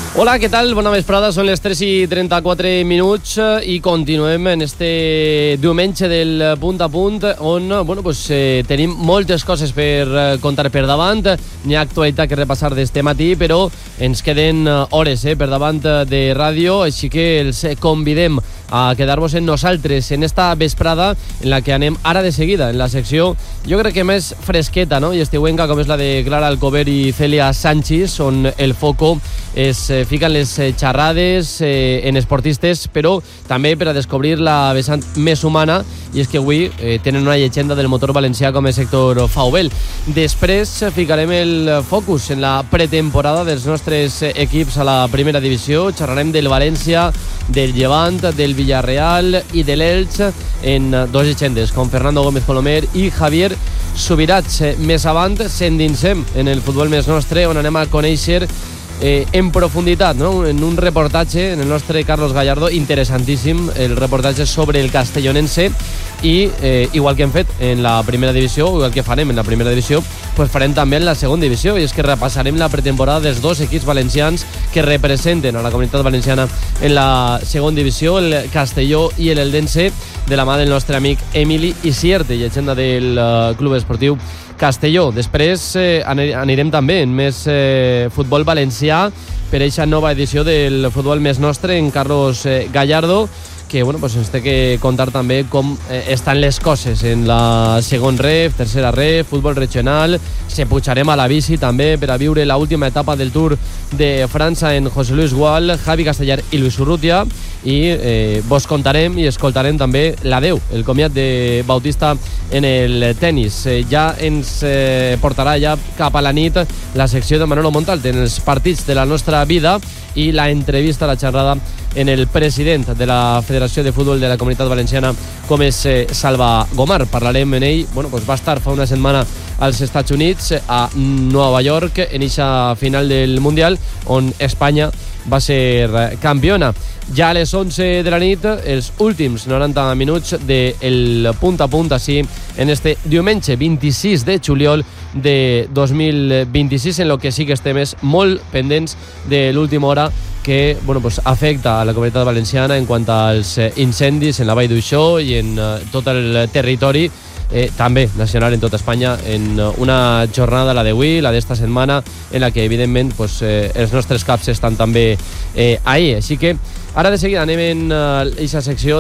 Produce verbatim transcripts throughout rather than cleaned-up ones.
Hola, què tal? Bona vesprada, són les tres i trenta-quatre minuts i continuem en este diumenge del punt a punt on bueno, pues, eh, tenim moltes coses per contar per davant. N'hi ha actualitat que repassar d'este matí, però ens queden hores eh, per davant de ràdio, així que els convidem a quedar-vos en nosaltres en esta vesprada en la que anem ara de seguida, en la secció jo crec que més fresqueta, no? I estiuenca com és la de Clara Alcover i Cèlia Sanchis, on el foco es eh, fiquen les eh, xerrades eh, en esportistes, però també per a descobrir la vessant més humana, i és que avui eh, tenen una llegenda del motor valencià com és Héctor Faubel. Després ficarem el focus en la pretemporada dels nostres equips a la primera divisió, xerrarem del València, del Llevant, del Villarreal i de l'Elx en dos llegendes, com Fernando Gómez Colomer i Javier Subirats. Més avant s'endinsem en el futbol més nostre, on anem a conèixer Eh, en profunditat, no? En un reportatge en el nostre Carlos Gallardo, interessantíssim el reportatge sobre el castellonense, i eh, igual que hem fet en la primera divisió, igual que farem en la primera divisió, pues farem també en la segona divisió, i és que repassarem la pretemporada dels dos equips valencians que representen a la comunitat valenciana en la segona divisió, el Castelló i el Eldense, de la mà del nostre amic Emili Isierte, llegenda del uh, Club Esportiu Castelló. Després eh, anirem també en més eh, futbol valencià per aquesta nova edició del futbol més nostre en Carlos eh, Gallardo, que bueno, pues ens té que contar també com eh, estan les coses en la segon ref, tercera ref, futbol regional. Se pujarem a la bici també per a viure l'última etapa del Tour de França en José Luis Gual, Javi Castellar i Luis Urrutia, i eh, vos contarem i escoltarem també l'adeu, el comiat de Bautista en el tennis. Eh, ja ens eh, portarà ja cap a la nit la secció de Manolo Montal en els partits de la nostra vida i la entrevista, la xerrada en el president de la Federació de Futbol de la Comunitat Valenciana, com és eh, Salva Gomar. Parlarem en ell, bueno, pues va estar fa una setmana als Estats Units, a Nova York, en eixa final del Mundial, on Espanya va ser campiona. Ja a les onze de la nit, els últims noranta minuts del punt a punt, així en este diumenge vint-i-sis de juliol de dos mil vint-i-sis, en lo que sí que estem és molt pendents de l'última hora que bueno, pues afecta a la comunitat valenciana en quant als incendis en la Vall d'Uixó i en uh, tot el territori, eh, també nacional en tota Espanya, en una jornada, la d'avui, la d'esta setmana, en la que evidentment pues, eh, els nostres caps estan també eh, ahí. Així que ara de seguida anem en aquesta uh, secció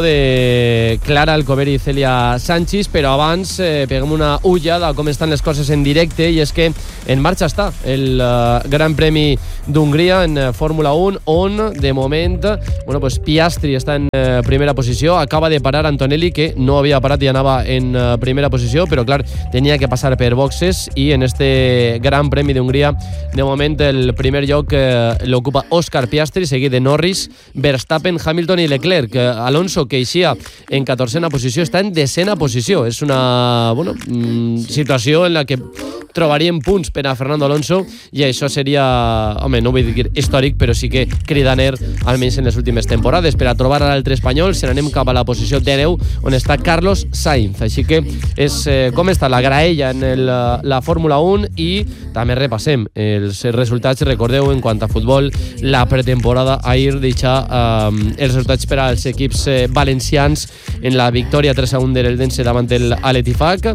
de Clara Alcover i Cèlia Sanchis, però abans eh, peguem una ullada a com estan les coses en directe, i és que en marxa està el uh, Gran Premi d'Hongria en uh, Fórmula un, on de moment bueno, pues Piastri està en uh, primera posició, acaba de parar Antonelli, que no havia parat i anava en uh, primera posició, però clar, tenia que passar per boxes, i en este Gran Premi d'Hongria de moment el primer lloc uh, l'ocupa Òscar Piastri, seguit de Norris, Verstappen, Hamilton i Leclerc. Alonso, que eixia en catorzena posició, està en desena posició. És una bueno, situació en la que trobaríem punts per a Fernando Alonso, i això seria, home, no vull dir històric, però sí que cridaner, almenys en les últimes temporades. Per a trobar l'altre espanyol, se n'anem cap a la posició deu, on està Carlos Sainz. Així que és eh, com està la graella en el, la Fórmula un, i també repassem els resultats, recordeu, en quant a futbol, la pretemporada ahir deixar eh, els resultats per als equips eh, valencians en la victòria tres a un de l'Eldense davant el Al-Ettifaq,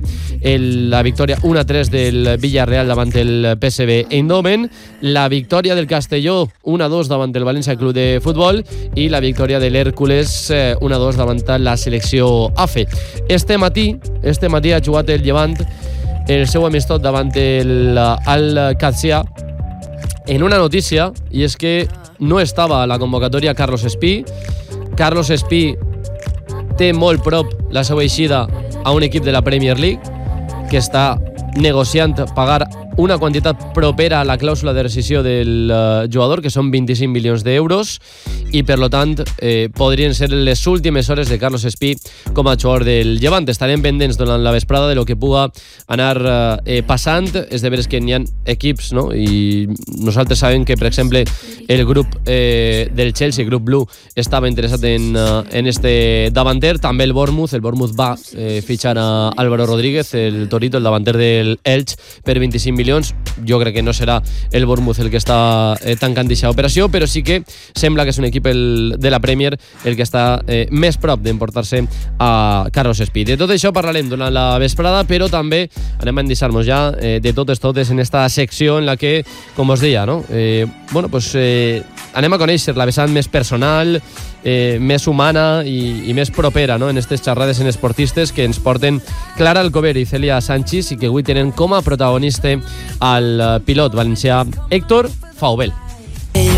la victòria u a tres del Villarreal davant el P S V Eindhoven, la victòria del Castelló u a dos davant el València Club de Futbol, i la victòria de l'Hèrcules eh, u a dos davant la selecció A F E. Este matí, este matí ha jugat el Llevant el seu amistot davant el Al-Qadsiya, en una notícia, i és que no estava a la convocatòria Carlos Espí. Carlos Espí té molt prop la seva eixida a un equip de la Premier League, que està negociant pagar una quantitat propera a la clàusula de rescissió del uh, jugador, que són vint-i-cinc milions d'euros, i per lo tant eh, podrien ser les últimes hores de Carlos Espí com a jugador del Llevant. Estarem pendents durant la vesprada de lo que puga anar eh, passant. És de veres que n'hi ha equips, no? I nosaltres sabem que, per exemple, el grup eh, del Chelsea, el grup Blue, estava interessat en, uh, en este davanter. També el Bournemouth, el Bournemouth va eh, fitxar a Álvaro Rodríguez, el Torito, el davanter del Elche, per vint-i-cinc milions. Jo crec que no serà el Bournemouth el que està eh, tancant aquesta operació, però sí que sembla que és un equip el, de la Premier el que està eh, més prop d'emportar-se a Carlos Speed. De tot això parlarem durant la vesprada, però també anem a endissar-nos ja eh, de totes totes en esta secció en la que, com us deia, no? eh, bueno, pues, eh, anem a conèixer la vessant més personal, eh, més humana i, i més propera, no? En aquestes xerrades en esportistes que ens porten Clara Alcover i Cèlia Sanchis i que avui tenen com a protagonista al pilot valencià Héctor Faubel.